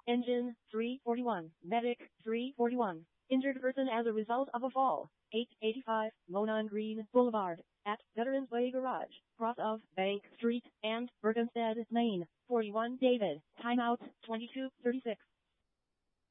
Engine 341. Medic 341. Injured person as a result of a fall. 885 Monon Green Boulevard at Veterans Way Garage, cross of Bank Street and Bergenstead Lane. 41 David. Timeout 22:36.